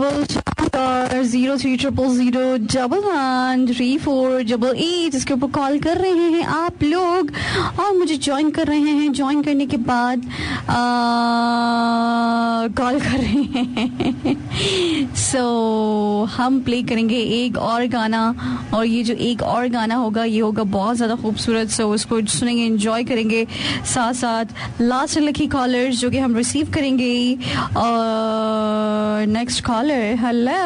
और 0300013488 इसके ऊपर कॉल कर रहे हैं आप लोग और मुझे ज्वाइन कर रहे हैं. ज्वाइन करने के बाद कॉल कर रहे हैं. सो हम प्ले करेंगे एक और गाना और ये जो एक और गाना होगा ये होगा बहुत ज़्यादा खूबसूरत. सो उसको सुनेंगे, एंजॉय करेंगे. साथ साथ लास्ट लकी कॉलर्स जो कि हम रिसीव करेंगे. और next collar. Hello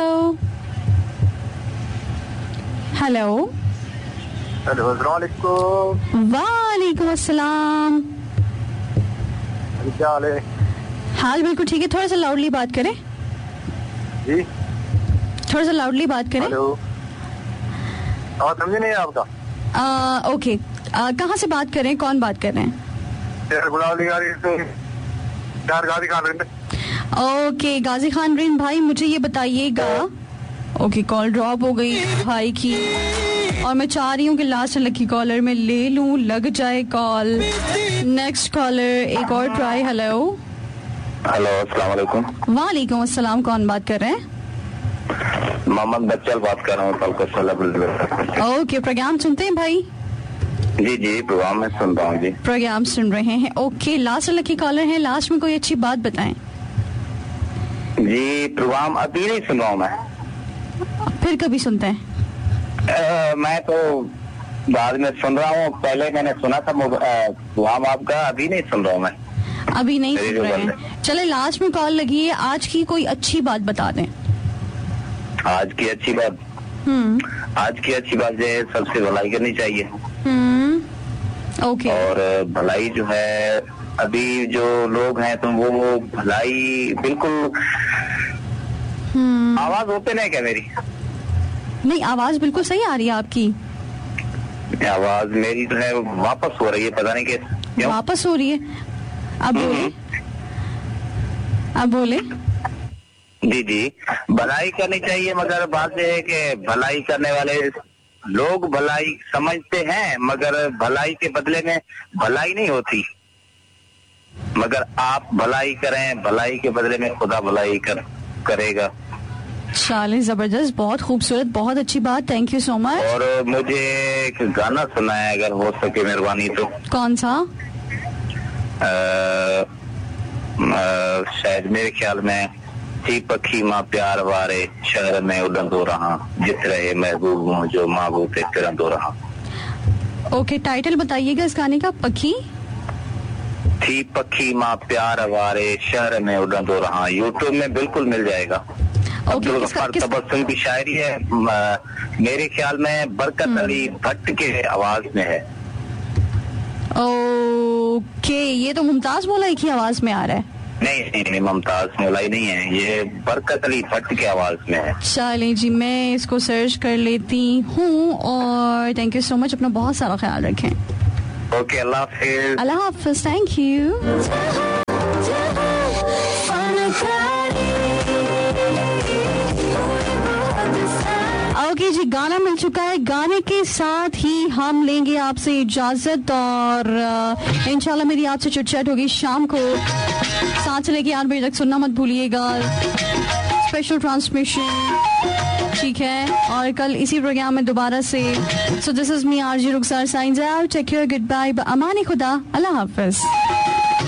hello hello, अस्सलाम वालेकुम अस्सलाम. क्या हाल है? हाल बिल्कुल ठीक है. थोड़ा सा लाउडली बात करें जी. थोड़ा सा लाउडली बात करें. हेलो, आवाज समझे नहीं आपका? ओके. कहाँ से बात कर रहे हैं? कौन बात कर रहे हैं? गाजी खान. ओके, गाजी खान रिन भाई, मुझे ये बताइएगा. ओके, कॉल ड्रॉप हो गई भाई की और मैं चाह रही हूँ कि लास्ट लकी कॉलर में ले लूँ, लग जाए कॉल. नेक्स्ट कॉलर एक और ट्राई. हेलो हेलो, अस्सलाम वालेकुम. वालेकुम अस्सलाम. कौन बात कर रहे हैं? मोहम्मद बच्चल बात कर रहा हूँ. ओके, प्रोग्राम सुनते हैं भाई? जी जी, प्रोग्राम में सुन रहा हूँ जी. प्रोग्राम सुन रहे हैं. ओके, लास्ट लकी कॉलर है. लास्ट में कोई अच्छी बात बताएं. जी, प्रोग्राम अभी नहीं सुन रहा हूँ मैं. फिर कभी सुनते हैं? मैं तो बाद में सुन रहा हूँ. पहले मैंने सुना था प्रोग्राम आपका. अभी नहीं सुन रहा हूँ मैं. अभी नहीं सुन रहे हैं. चले, लास्ट में कॉल लगी है. आज की कोई अच्छी बात बता दें. आज की अच्छी बात? आज की अच्छी बात जो है, सबसे भलाई करनी चाहिए. ओके. और भलाई जो है, अभी जो लोग हैं तो वो भलाई बिल्कुल. आवाज ओपन है क्या मेरी? नहीं, आवाज बिल्कुल सही आ रही है आपकी. आवाज मेरी जो है वापस हो रही है, पता नहीं कैसे. वापस हो रही है? अब बोले, अब बोले. जी जी, भलाई करनी चाहिए, मगर बात यह है कि भलाई करने वाले लोग भलाई समझते हैं, मगर भलाई के बदले में भलाई नहीं होती. मगर आप भलाई करें, भलाई के बदले में खुदा भलाई करेगा. चलिए, जबरदस्त, बहुत खूबसूरत, बहुत अच्छी बात. Thank you so much. और मुझे एक गाना सुना है, अगर हो सके मेहरबानी तो. कौन सा? शायद मेरे ख्याल में थी पखी माँ प्यार वारे शहर में उड़ंदो रहा, जित रहे महबूब हूँ जो महबूब पे फिरंदो रहा. ओके, टाइटल बताइएगा इस गाने का. पखी थी पखी माँ प्यार वारे शहर में उड़ंदो रहा. यूट्यूब में बिल्कुल मिल जाएगा. अब्दुल गफ्फार तबस्सुम की शायरी है. मेरे ख्याल में बरकत अली भट्ट के आवाज में है. ओके, ये तो मुमताज मौलाई की आवाज में आ रहा है. नहीं, मुमताज मौलाई नहीं है, ये बरकत अली भट्ट की आवाज में है. चलिए जी, मैं इसको सर्च कर लेती हूँ. और थैंक यू सो मच. अपना बहुत सारा ख्याल रखें. Okay, Allah Hafiz. Allah Hafiz. Thank you. Okay जी, गाना मिल चुका है. गाने के साथ ही हम लेंगे आपसे इजाजत और इंशाल्लाह मेरी आपसे चिट-चैट होगी शाम को 7 से लेकर 8 बजे तक. सुनना मत भूलिएगा, स्पेशल ट्रांसमिशन, ठीक है. और कल इसी प्रोग्राम में दोबारा से. So this is me RJ Rukhsar science out. Take care, good bye, अमानी खुदा, अल्लाह हाफिज.